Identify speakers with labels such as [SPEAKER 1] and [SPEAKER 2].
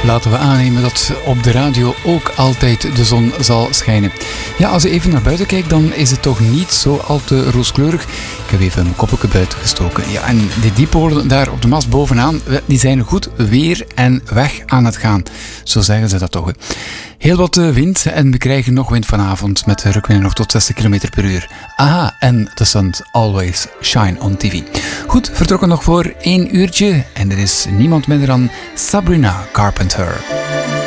[SPEAKER 1] Laten we aannemen dat op de radio ook altijd de zon zal schijnen. Ja, als je even naar buiten kijkt, dan is het toch niet zo al te rooskleurig. Ik heb even mijn koppeltje buiten gestoken. Ja, en die diepolen daar op de mast bovenaan, die zijn goed weer en weg aan het gaan. Zo zeggen ze dat toch. Hè. Heel wat wind en we krijgen nog wind vanavond met rukwinden nog tot 60 km per uur. Aha, en the sun always shine on TV. Goed, vertrokken nog voor 1 uurtje en er is niemand minder dan Sabrina Carpenter.